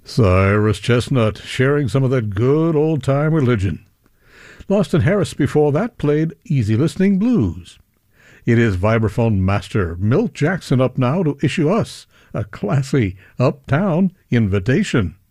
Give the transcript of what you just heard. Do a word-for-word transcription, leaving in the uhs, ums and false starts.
Cyrus Chestnut, sharing some of that good old-time religion. Lawston Harris before that played Easy Listening Blues. It is vibraphone master Milt Jackson up now to issue us a classy uptown invitation.